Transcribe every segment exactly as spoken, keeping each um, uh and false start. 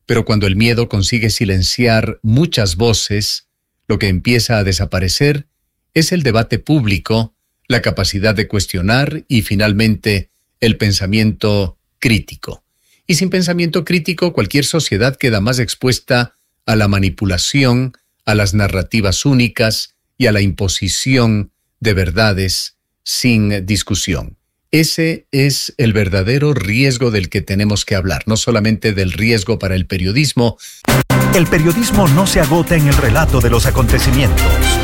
Pero cuando el miedo consigue silenciar muchas voces, lo que empieza a desaparecer es el debate público, la capacidad de cuestionar y, finalmente, el pensamiento crítico. Y sin pensamiento crítico, cualquier sociedad queda más expuesta a la manipulación, a las narrativas únicas y a la imposición de verdades sin discusión. Ese es el verdadero riesgo del que tenemos que hablar, no solamente del riesgo para el periodismo. El periodismo no se agota en el relato de los acontecimientos.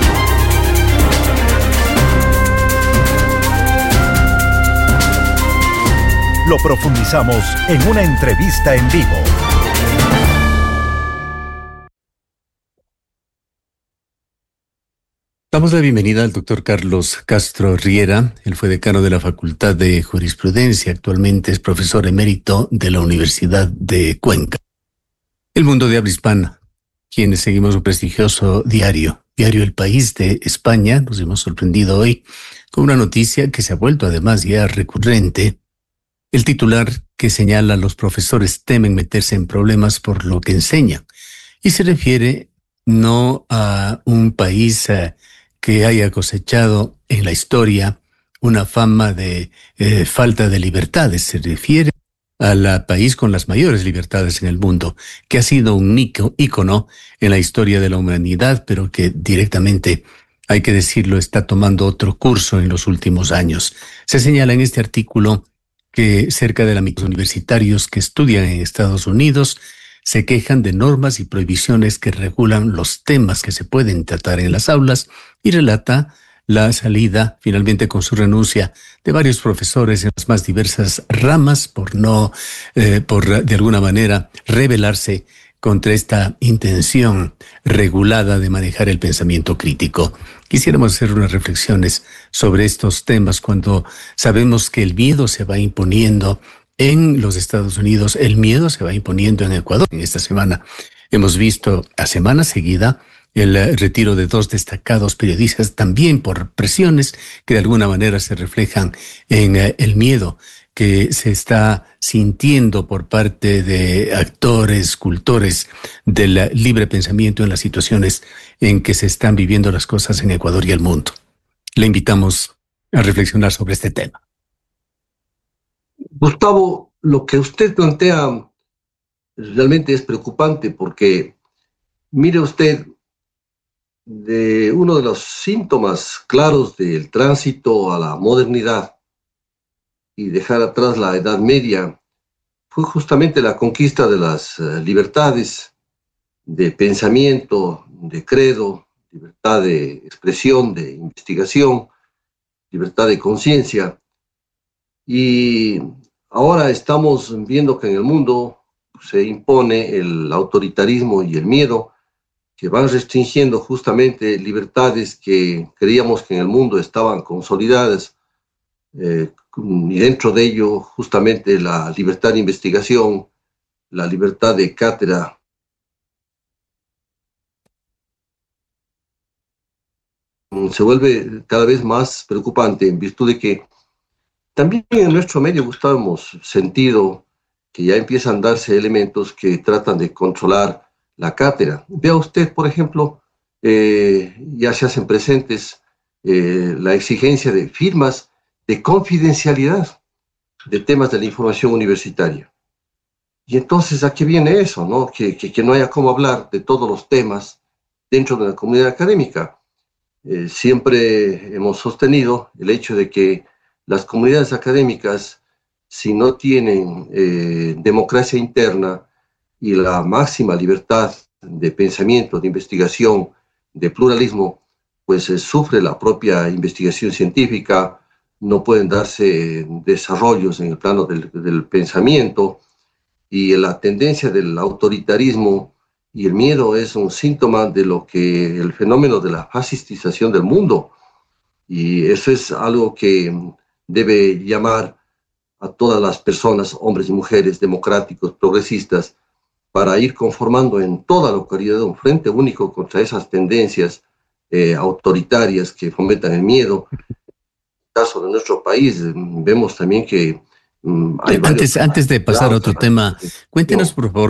Lo profundizamos en una entrevista en vivo. Damos la bienvenida al doctor Carlos Castro Riera. Él fue decano de la Facultad de Jurisprudencia. Actualmente es profesor emérito de la Universidad de Cuenca. El mundo de habla hispana, quienes seguimos un prestigioso diario, Diario El País de España, nos hemos sorprendido hoy con una noticia que se ha vuelto además ya recurrente. El titular que señala: los profesores temen meterse en problemas por lo que enseñan. Y se refiere no a un país eh, que haya cosechado en la historia una fama de eh, falta de libertades. Se refiere al país con las mayores libertades en el mundo, que ha sido un ícono en la historia de la humanidad, pero que directamente, hay que decirlo, está tomando otro curso en los últimos años. Se señala en este artículo que cerca de la mitad de los universitarios que estudian en Estados Unidos se quejan de normas y prohibiciones que regulan los temas que se pueden tratar en las aulas, y relata la salida, finalmente con su renuncia, de varios profesores en las más diversas ramas por no, eh, por de alguna manera, rebelarse contra esta intención regulada de manejar el pensamiento crítico. Quisiéramos hacer unas reflexiones sobre estos temas cuando sabemos que el miedo se va imponiendo en los Estados Unidos, el miedo se va imponiendo en Ecuador. En esta semana hemos visto a semana seguida el retiro de dos destacados periodistas, también por presiones que de alguna manera se reflejan en el miedo que se está sintiendo por parte de actores, escultores del libre pensamiento en las situaciones en que se están viviendo las cosas en Ecuador y el mundo. Le invitamos a reflexionar sobre este tema. Gustavo, lo que usted plantea realmente es preocupante porque, mire usted, de uno de los síntomas claros del tránsito a la modernidad y dejar atrás la Edad Media fue justamente la conquista de las uh, libertades de pensamiento, de credo, libertad de expresión, de investigación, libertad de conciencia. Y ahora estamos viendo que en el mundo se impone el autoritarismo y el miedo, que van restringiendo justamente libertades que creíamos que en el mundo estaban consolidadas, eh, y dentro de ello justamente la libertad de investigación, la libertad de cátedra. Se vuelve cada vez más preocupante en virtud de que también en nuestro medio, Gustavo, hemos sentido que ya empiezan a darse elementos que tratan de controlar la cátedra. Vea usted, por ejemplo, eh, ya se hacen presentes eh, la exigencia de firmas de confidencialidad de temas de la información universitaria. Y entonces, ¿a qué viene eso, no? Que, que, que no haya cómo hablar de todos los temas dentro de la comunidad académica. Eh, siempre hemos sostenido el hecho de que las comunidades académicas, si no tienen eh, democracia interna y la máxima libertad de pensamiento, de investigación, de pluralismo, pues eh, sufre la propia investigación científica, no pueden darse desarrollos en el plano del, del pensamiento, y la tendencia del autoritarismo y el miedo es un síntoma de lo que el fenómeno de la fascistización del mundo, y eso es algo que debe llamar a todas las personas, hombres y mujeres, democráticos, progresistas, para ir conformando en toda la localidad un frente único contra esas tendencias eh, autoritarias que fomentan el miedo. En el caso de nuestro país, vemos también que um, hay antes, varios... antes de pasar a otro tema, cuéntenos por favor